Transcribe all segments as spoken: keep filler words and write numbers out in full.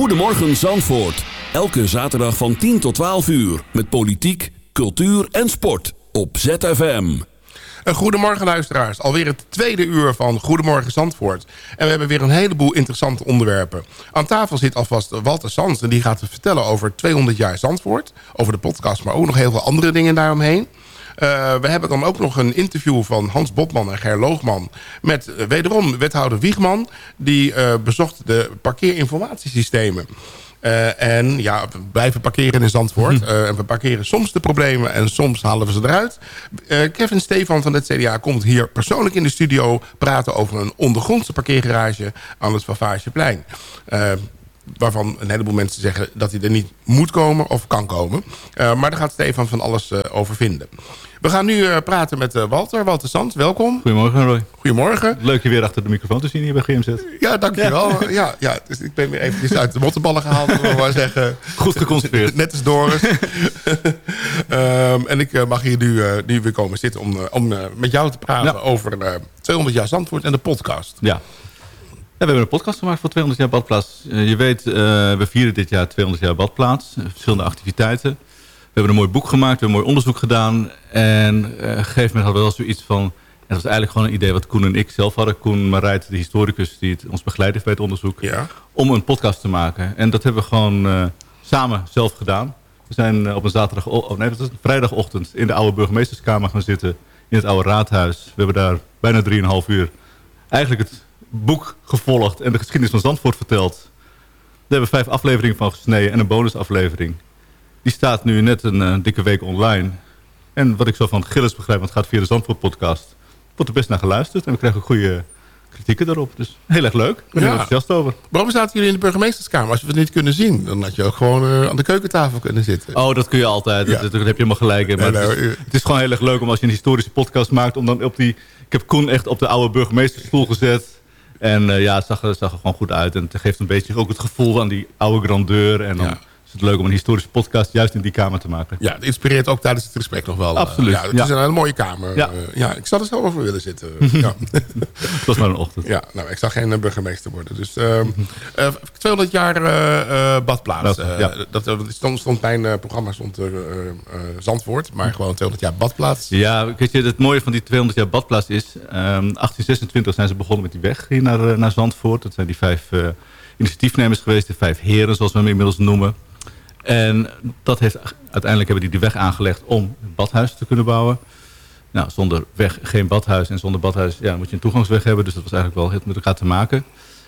Goedemorgen Zandvoort. Elke zaterdag van tien tot twaalf uur. Met politiek, cultuur en sport. Op Z F M. Een goedemorgen luisteraars. Alweer het tweede uur van Goedemorgen Zandvoort. En we hebben weer een heleboel interessante onderwerpen. Aan tafel zit alvast Walter Sans. En die gaat vertellen over tweehonderd jaar Zandvoort. Over de podcast, maar ook nog heel veel andere dingen daaromheen. Uh, we hebben dan ook nog een interview van Hans Botman en Ger Loogman... met uh, wederom wethouder Wiegman. Die uh, bezocht de parkeerinformatiesystemen. Uh, en ja, we blijven parkeren in Zandvoort. Uh, en we parkeren soms de problemen en soms halen we ze eruit. Uh, Kevin Stefan van het C D A komt hier persoonlijk in de studio... praten over een ondergrondse parkeergarage aan het Favageplein. Uh, waarvan een heleboel mensen zeggen dat hij er niet moet komen of kan komen. Uh, maar daar gaat Stefan van alles uh, over vinden. We gaan nu uh, praten met uh, Walter. Walter Sans, welkom. Goedemorgen, Roy. Goedemorgen. Leuk je weer achter de microfoon te zien hier bij G M Z. Ja, dankjewel. Ja, ja, ja dus ik ben weer eventjes uit de mottenballen gehaald. Zullen we maar zeggen. Goed geconserveerd. Net als Doris. um, en ik uh, mag hier nu, uh, nu weer komen zitten om, uh, om uh, met jou te praten... Ja. over uh, tweehonderd jaar Zandvoort en de podcast. Ja. Ja, we hebben een podcast gemaakt voor tweehonderd jaar Badplaats. Uh, je weet, uh, we vieren dit jaar tweehonderd jaar Badplaats. Uh, verschillende activiteiten. We hebben een mooi boek gemaakt, we hebben een mooi onderzoek gedaan. En uh, op een gegeven moment hadden we wel zoiets van... En dat was eigenlijk gewoon een idee wat Koen en ik zelf hadden. Koen Marijt, de historicus die het ons begeleid heeft bij het onderzoek. Ja. Om een podcast te maken. En dat hebben we gewoon uh, samen zelf gedaan. We zijn uh, op een zaterdag, oh, nee, dat was een vrijdagochtend in de oude burgemeesterskamer gaan zitten. In het oude raadhuis. We hebben daar bijna drieënhalf uur eigenlijk het boek gevolgd en de geschiedenis van Zandvoort verteld. Daar hebben we vijf afleveringen van gesneden en een bonusaflevering. Die staat nu net een uh, dikke week online. En wat ik zo van Gilles begrijp, want het gaat via de Zandvoort podcast, wordt er best naar geluisterd en we krijgen goede kritieken daarop. Dus heel erg leuk. Ik ben ja. er enthousiast over. Waarom zaten jullie in de burgemeesterskamer? Als we het niet kunnen zien, dan had je ook gewoon uh, aan de keukentafel kunnen zitten. Oh, dat kun je altijd. Ja. Dat, dat heb je helemaal gelijk in. Maar nee, het, is, nee, het is gewoon heel erg leuk om als je een historische podcast maakt, om dan op die... Ik heb Koen echt op de oude burgemeestersstoel gezet. En uh, ja, het zag, het zag er gewoon goed uit. En het geeft een beetje ook het gevoel aan die oude grandeur. En dan ja. is het leuk om een historische podcast juist in die kamer te maken. Ja, het inspireert ook tijdens het gesprek nog wel. Absoluut. Uh, ja, het ja. is een hele mooie kamer. Ja, uh, ja ik zou er zelf over willen zitten. ja. Het was maar een ochtend. Ja, nou, ik zou geen uh, burgemeester worden. Dus uh, uh, tweehonderd jaar uh, uh, badplaats. Uh, ja. dat, dat stond, stond mijn uh, programma stond uh, uh, Zandvoort, maar gewoon tweehonderd jaar badplaats. Ja, weet je, het mooie van die tweehonderd jaar badplaats is... Um, achttien zesentwintig zijn ze begonnen met die weg hier naar, uh, naar Zandvoort. Dat zijn die vijf uh, initiatiefnemers geweest, de vijf heren zoals we hem inmiddels noemen. En dat heeft, uiteindelijk hebben die de weg aangelegd om een badhuis te kunnen bouwen. Nou, zonder weg geen badhuis. En zonder badhuis ja, moet je een toegangsweg hebben. Dus dat was eigenlijk wel heel met elkaar te maken.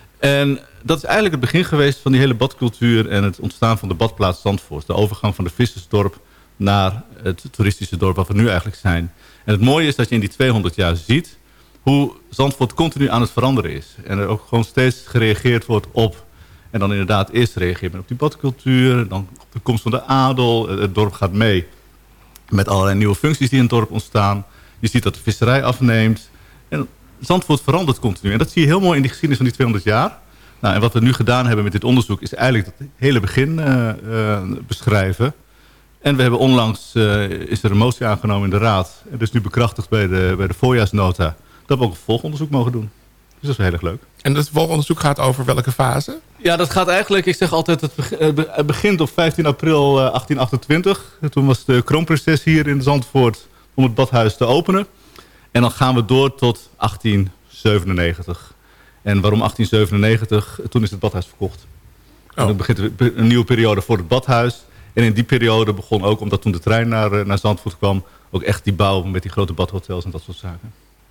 En dat is eigenlijk het begin geweest van die hele badcultuur... en het ontstaan van de badplaats Zandvoort. De overgang van de vissersdorp naar het toeristische dorp waar we nu eigenlijk zijn. En het mooie is dat je in die tweehonderd jaar ziet... hoe Zandvoort continu aan het veranderen is. En er ook gewoon steeds gereageerd wordt op... En dan inderdaad eerst reageert men op die badcultuur. Dan op de komst van de adel. Het dorp gaat mee met allerlei nieuwe functies die in het dorp ontstaan. Je ziet dat de visserij afneemt. En Zandvoort verandert continu. En dat zie je heel mooi in die geschiedenis van die tweehonderd jaar. Nou, en wat we nu gedaan hebben met dit onderzoek... is eigenlijk het hele begin uh, uh, beschrijven. En we hebben onlangs uh, is er een motie aangenomen in de raad. En dus nu bekrachtigd bij de, bij de voorjaarsnota... dat we ook een vervolgonderzoek mogen doen. Dus dat is heel erg leuk. En het vervolgonderzoek gaat over welke fase? Ja, dat gaat eigenlijk, ik zeg altijd, het begint op vijftien april achttien achtentwintig. Toen was de kroonprinses hier in Zandvoort om het badhuis te openen. En dan gaan we door tot achttien zevenennegentig. En waarom achttien zevenennegentig? Toen is het badhuis verkocht. Oh. En dan begint een nieuwe periode voor het badhuis. En in die periode begon ook, omdat toen de trein naar, naar Zandvoort kwam... ook echt die bouw met die grote badhotels en dat soort zaken.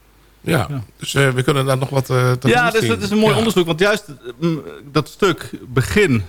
Ja, ja, dus uh, we kunnen daar nog wat uh, te Ja, dus, dat is een mooi ja. onderzoek. Want juist uh, dat stuk begin...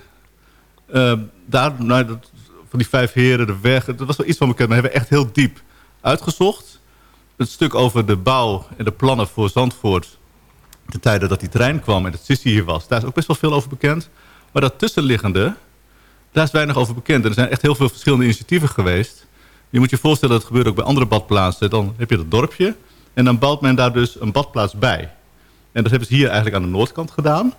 Uh, daar, nou, dat, van die vijf heren, de weg... dat was wel iets van bekend, maar hebben we echt heel diep uitgezocht. Het stuk over de bouw en de plannen voor Zandvoort... de tijden dat die trein kwam en dat Sissi hier was... daar is ook best wel veel over bekend. Maar dat tussenliggende, daar is weinig over bekend. En er zijn echt heel veel verschillende initiatieven geweest. Je moet je voorstellen, dat gebeurt ook bij andere badplaatsen. Dan heb je dat dorpje... En dan bouwt men daar dus een badplaats bij. En dat hebben ze hier eigenlijk aan de noordkant gedaan.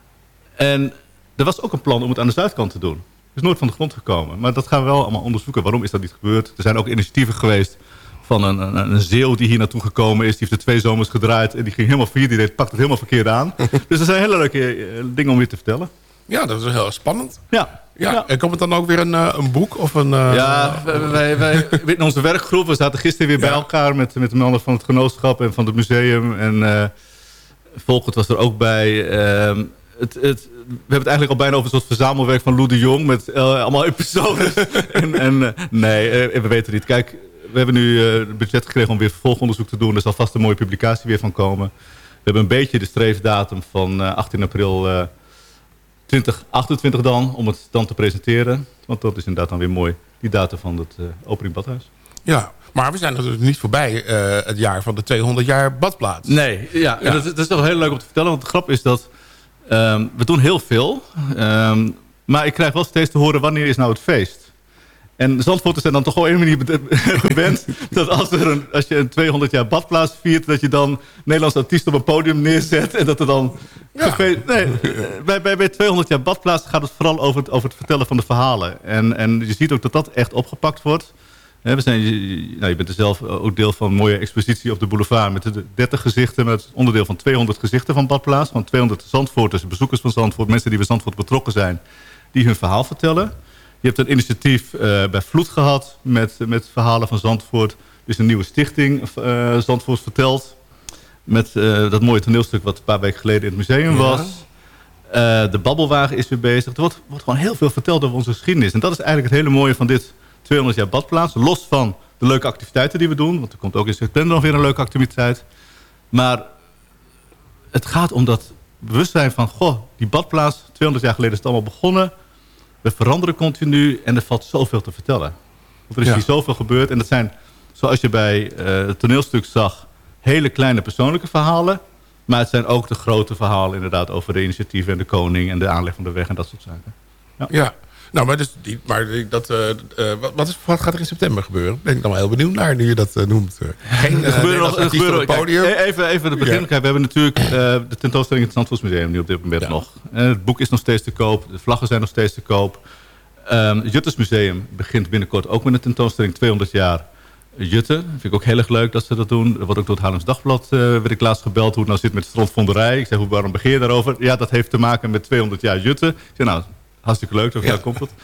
En er was ook een plan om het aan de zuidkant te doen. Het is nooit van de grond gekomen. Maar dat gaan we wel allemaal onderzoeken. Waarom is dat niet gebeurd? Er zijn ook initiatieven geweest van een, een, een zeeuw die hier naartoe gekomen is. Die heeft er twee zomers gedraaid. En die ging helemaal failliet. Die deed, pakt het helemaal verkeerd aan. Dus er zijn hele leuke dingen om weer te vertellen. Ja, dat is heel spannend. Ja. Ja. Ja. En komt het dan ook weer een, uh, een boek? Of een, uh, Ja, wij, wij, in onze werkgroep, we zaten gisteren weer bij ja. elkaar... met, met de mannen van het genootschap en van het museum. En uh, Volkert was er ook bij. Uh, het, het, we hebben het eigenlijk al bijna over een soort verzamelwerk van Lou de Jong... met uh, allemaal episodes. en, en, uh, nee, uh, we weten niet. Kijk, we hebben nu uh, het budget gekregen om weer vervolgonderzoek te doen. Er zal vast een mooie publicatie weer van komen. We hebben een beetje de streefdatum van uh, achttien april... Uh, twintig achtentwintig dan, om het dan te presenteren. Want dat is inderdaad dan weer mooi. Die datum van het uh, opening badhuis. Ja, maar we zijn natuurlijk niet voorbij uh, het jaar van de tweehonderd jaar badplaats. Nee, ja, ja. Dat, dat is wel heel leuk om te vertellen. Want de grap is dat um, we doen heel veel. Um, maar ik krijg wel steeds te horen wanneer is nou het feest. En Zandvoorters zijn dan toch wel op een manier gewend... dat als, er een, als je een tweehonderd jaar badplaats viert... dat je dan Nederlands artiest op een podium neerzet... en dat er dan... Ja. Nee, bij, bij, bij tweehonderd jaar badplaats gaat het vooral over het, over het vertellen van de verhalen. En, en je ziet ook dat dat echt opgepakt wordt. We zijn, nou, je bent er zelf ook deel van een mooie expositie op de boulevard... met de dertig gezichten, met onderdeel van tweehonderd gezichten van badplaats... van tweehonderd Zandvoorters, bezoekers van Zandvoort... mensen die bij Zandvoort betrokken zijn, die hun verhaal vertellen... Je hebt een initiatief uh, bij Vloed gehad met, met verhalen van Zandvoort. Er is een nieuwe stichting, uh, Zandvoort Verteld. Met uh, dat mooie toneelstuk wat een paar weken geleden in het museum was. Ja. Uh, de Babbelwagen is weer bezig. Er wordt, wordt gewoon heel veel verteld over onze geschiedenis. En dat is eigenlijk het hele mooie van dit tweehonderd jaar badplaats. Los van de leuke activiteiten die we doen. Want er komt ook in september nog weer een leuke activiteit. Maar het gaat om dat bewustzijn van... goh, die badplaats, tweehonderd jaar geleden is het allemaal begonnen... We veranderen continu en er valt zoveel te vertellen. Want er is ja. hier zoveel gebeurd. En dat zijn, zoals je bij uh, het toneelstuk zag... hele kleine persoonlijke verhalen. Maar het zijn ook de grote verhalen inderdaad... over de initiatieven en de koning en de aanleg van de weg en dat soort zaken. Ja, ja. Nou, maar, dus die, maar dat, uh, uh, wat, is, wat gaat er in september gebeuren? Daar ben ik dan wel heel benieuwd naar, nu je dat uh, noemt. Geen uh, er gebeuren nog, er gebeuren, op het podium. Kijk, even, even de begin. Ja. Kijk, we hebben natuurlijk uh, de tentoonstelling in het Zandvoortsmuseum nu op dit moment ja. nog. Uh, het boek is nog steeds te koop. De vlaggen zijn nog steeds te koop. Um, het Juttersmuseum begint binnenkort ook met een tentoonstelling tweehonderd jaar Jutten. Dat vind ik ook heel erg leuk dat ze dat doen. Er wordt ook door het Haarlems Dagblad uh, werd ik laatst gebeld hoe het nou zit met strandvonderij. Ik zeg, hoe, waarom begeer je daarover? Ja, dat heeft te maken met tweehonderd jaar Jutten. Ik zeg, nou, hartstikke leuk, zo ja. komt het.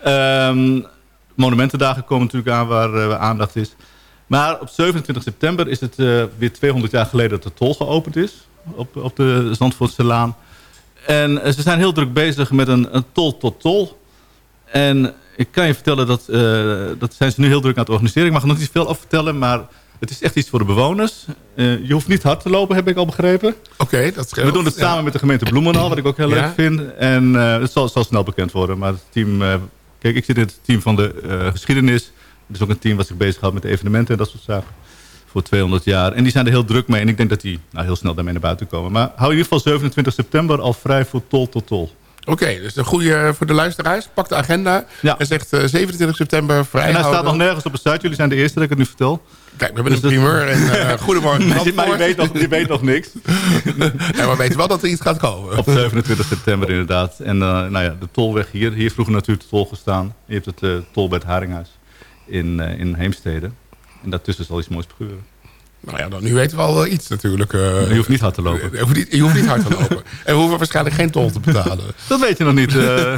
Um, monumentendagen komen natuurlijk aan waar uh, aandacht is. Maar op zevenentwintig september is het uh, weer tweehonderd jaar geleden dat de tol geopend is. Op, op de Zandvoortse Laan. En uh, ze zijn heel druk bezig met een, een tol tot tol. En ik kan je vertellen, dat, uh, dat zijn ze nu heel druk aan het organiseren. Ik mag er nog niet veel over vertellen, maar het is echt iets voor de bewoners. Uh, je hoeft niet hard te lopen, heb ik al begrepen. Oké, okay, dat scheelt. We doen het samen ja. met de gemeente Bloemendaal, wat ik ook heel ja. leuk vind. En uh, het zal, zal snel bekend worden. Maar het team, uh, kijk, ik zit in het team van de uh, geschiedenis. Het is ook een team wat zich bezighoudt met de evenementen en dat soort zaken. Voor tweehonderd jaar. En die zijn er heel druk mee. En ik denk dat die nou, heel snel daarmee naar buiten komen. Maar hou in ieder geval zevenentwintig september al vrij voor tol tot tol. Oké, okay, dus een goede voor de luisteraars. Pak de agenda ja. en zegt uh, zevenentwintig september vrijhouden. En hij staat nog nergens op de site. Jullie zijn de eerste dat ik het nu vertel. Kijk, we hebben dus een primeur. En, uh, goedemorgen. Maar, maar je, weet nog, je weet nog niks. Ja, maar we weten wel dat er iets gaat komen. Op zevenentwintig september inderdaad. En uh, nou ja, de tolweg hier. Hier vroeger natuurlijk de tol gestaan. Je hebt het uh, tol bij het Haringhuis in, uh, in Heemstede. En daartussen zal iets moois gebeuren. Nou ja, dan, nu weten we al uh, iets natuurlijk. Uh, je hoeft niet hard te lopen. Je hoeft niet, je hoeft niet hard te lopen. En we hoeven waarschijnlijk geen tol te betalen. Dat weet je nog niet. Uh,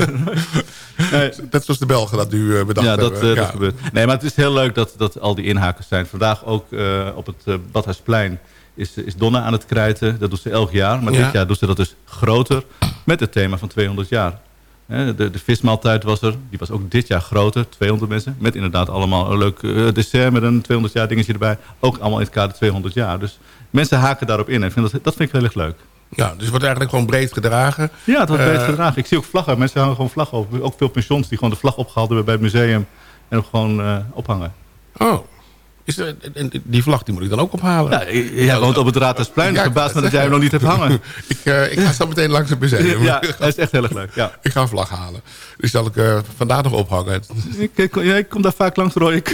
nee. Net zoals de Belgen dat nu uh, bedacht ja, dat, hebben. Uh, ja, dat gebeurt. Nee, maar het is heel leuk dat, dat al die inhakers zijn. Vandaag ook uh, op het uh, Badhuisplein is, is Donna aan het krijten. Dat doet ze elk jaar. Maar ja. dit jaar doet ze dat dus groter met het thema van tweehonderd jaar. De, de vismaaltijd was er. Die was ook dit jaar groter. tweehonderd mensen. Met inderdaad allemaal een leuk uh, dessert met een tweehonderd jaar dingetje erbij. Ook allemaal in het kader tweehonderd jaar. Dus mensen haken daarop in. En vind dat, dat vind ik heel erg leuk. Ja, dus het wordt eigenlijk gewoon breed gedragen. Ja, het wordt breed uh, gedragen. Ik zie ook vlaggen. Mensen hangen gewoon vlaggen op. Ook veel pensions die gewoon de vlag opgehaald hebben bij het museum. En ook gewoon uh, ophangen. Oh. Is er, die vlag die moet ik dan ook ophalen? Ja, jij woont op het Raadhuisplein. Dus verbaasd me dat jij hem nog niet hebt hangen. ik, uh, ik ga zo meteen langs het museum. Ja, dat is echt heel erg leuk. Ja. Ik ga een vlag halen. Dus zal ik uh, vandaag nog ophangen. Ik, ik, ja, ik kom daar vaak langs, Roy. Ik,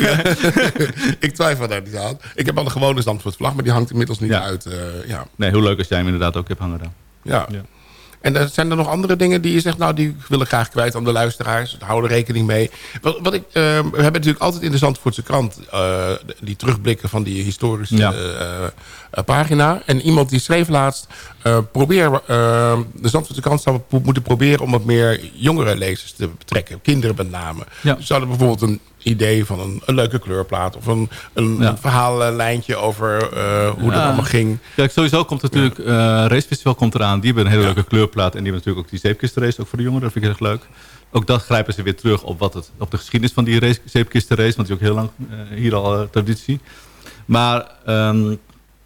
ik twijfel daar niet aan. Ik heb al een gewone Zandvoort vlag, maar die hangt inmiddels niet ja. uit. Uh, ja. Nee, hoe leuk als jij hem inderdaad ook hebt hangen dan. Ja. ja. En uh, zijn er nog andere dingen die je zegt... nou, die wil ik graag kwijt aan de luisteraars. Hou er rekening mee. Wat, wat ik, uh, we hebben natuurlijk altijd in de Zandvoortse krant... Uh, die terugblikken van die historische ja. uh, uh, pagina. En iemand die schreef laatst... Uh, probeer, uh, de Zandvoortse Krant zou moeten proberen om wat meer jongere lezers te betrekken. Kinderen met name. Ja. Ze hadden bijvoorbeeld een idee van een, een leuke kleurplaat. Of een, een, ja. een verhaallijntje over uh, hoe ja. dat allemaal ging. Kijk, sowieso komt natuurlijk... Uh, Racefestival komt eraan. Die hebben een hele ja. leuke kleurplaat. En die hebben natuurlijk ook die zeepkistenrace. Ook voor de jongeren. Dat vind ik erg leuk. Ook dat grijpen ze weer terug op, wat het, op de geschiedenis van die race, zeepkistenrace. Want die is ook heel lang uh, hier al uh, traditie. Maar... Um,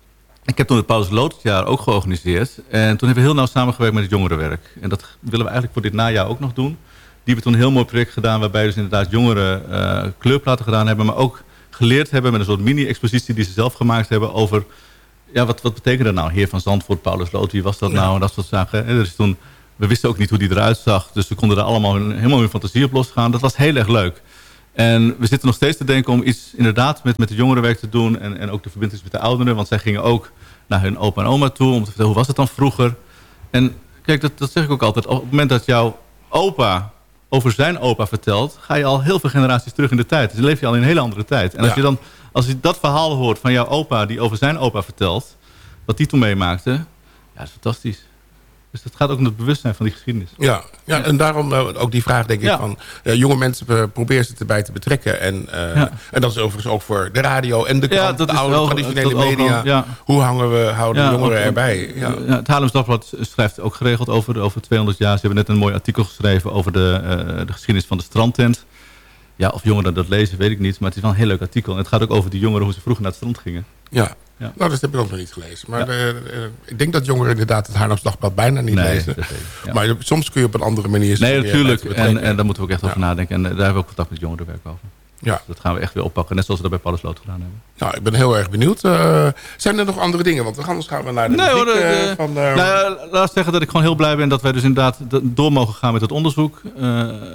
Ik heb toen het Paulus Loodjaar ook georganiseerd. En toen hebben we heel nauw samengewerkt met het jongerenwerk. En dat willen we eigenlijk voor dit najaar ook nog doen. Die hebben toen een heel mooi project gedaan... waarbij dus inderdaad jongeren uh, kleurplaten gedaan hebben... maar ook geleerd hebben met een soort mini-expositie... die ze zelf gemaakt hebben over... ja, wat, wat betekent dat nou? Heer van Zandvoort, Paulus Lood, wie was dat nou? En dat soort zaken. En dus toen, we wisten ook niet hoe die eruit zag. Dus we konden er allemaal helemaal hun fantasie op losgaan. Dat was heel erg leuk. En we zitten nog steeds te denken om iets inderdaad met, met het jongerenwerk te doen. En, en ook de verbintenis met de ouderen. Want zij gingen ook naar hun opa en oma toe. Om te vertellen, hoe was het dan vroeger? En kijk, dat, dat zeg ik ook altijd. Op het moment dat jouw opa over zijn opa vertelt... ga je al heel veel generaties terug in de tijd. Dus dan leef je al in een hele andere tijd. En als, ja. je dan, als je dat verhaal hoort van jouw opa die over zijn opa vertelt... wat die toen meemaakte, ja, dat is fantastisch. Dus dat gaat ook om het bewustzijn van die geschiedenis. Ja, ja, ja. En daarom uh, ook die vraag, denk ik, ja. van... Uh, jonge mensen uh, probeer ze erbij te betrekken. En, uh, ja. en dat is overigens ook voor de radio en de krant, ja, de oude wel, traditionele media. Ook, ja. Hoe hangen we, houden ja, jongeren ook, erbij? Ja. Ja, het Haarlems Dagblad schrijft ook geregeld over, over tweehonderd jaar. Ze hebben net een mooi artikel geschreven over de, uh, de geschiedenis van de strandtent. Ja, of jongeren dat lezen, weet ik niet. Maar het is wel een heel leuk artikel. En het gaat ook over die jongeren, hoe ze vroeger naar het strand gingen. Ja. Ja. Nou, dat heb ik ook nog niet gelezen. Maar ja. de, de, ik denk dat jongeren inderdaad het Haarlems Dagblad bijna niet nee, lezen. Ja. Maar soms kun je op een andere manier... Nee, natuurlijk. En, en daar moeten we ook echt ja. over nadenken. En daar hebben we ook contact met jongerenwerk over. Ja. Dus dat gaan we echt weer oppakken. Net zoals we dat bij Paulus Lood gedaan hebben. Nou, ik ben heel erg benieuwd. Uh, zijn er nog andere dingen? Want anders gaan we naar de nee, muziek hoor, de, uh, van... Uh, nou ja, laat ik zeggen dat ik gewoon heel blij ben... dat wij dus inderdaad door mogen gaan met het onderzoek. Uh, de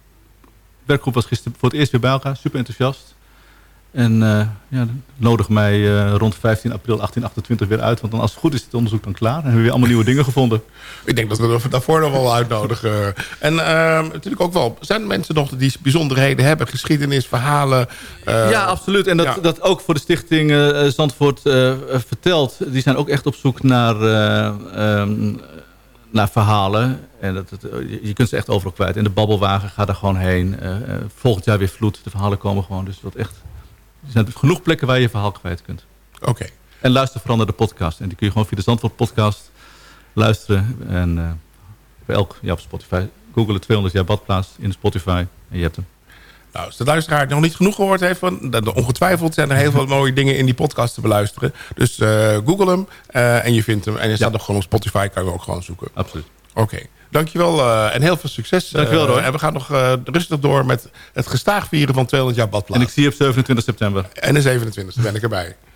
werkgroep was gisteren voor het eerst weer bij elkaar. Super enthousiast. En uh, ja, nodig mij uh, rond vijftien april achttien achtentwintig weer uit. Want dan als het goed is, is het onderzoek dan klaar. En hebben we weer allemaal nieuwe dingen gevonden. Ik denk dat we er daarvoor nog wel uitnodigen. En uh, natuurlijk ook wel, zijn er mensen nog die bijzonderheden hebben? Geschiedenis, verhalen? Uh, ja, absoluut. En dat, ja. dat ook voor de stichting uh, Zandvoort uh, vertelt. Die zijn ook echt op zoek naar, uh, um, naar verhalen. En dat, dat, je kunt ze echt overal kwijt. En de babbelwagen gaat er gewoon heen. Uh, uh, volgend jaar weer vloed. De verhalen komen gewoon. Dus dat echt... Er zijn genoeg plekken waar je je verhaal kwijt kunt. Oké. Okay. En luister vooral naar de podcast. En die kun je gewoon via de Zandvoort podcast luisteren. En uh, op, elk, ja, op Spotify. Google tweehonderd jaar badplaats in Spotify. En je hebt hem. Nou, als de luisteraar het nog niet genoeg gehoord heeft... Van, dan, ongetwijfeld zijn er heel veel mooie dingen in die podcast te beluisteren. Dus uh, Google hem uh, en je vindt hem. En je staat ja. nog gewoon op Spotify, kan je ook gewoon zoeken. Absoluut. Oké. Okay. Dankjewel uh, en heel veel succes. Dankjewel, hoor. Uh, en we gaan nog uh, rustig door met het gestaag vieren van tweehonderd jaar badplaats. En ik zie je op zevenentwintig september. En de zevenentwintigste ben ik erbij.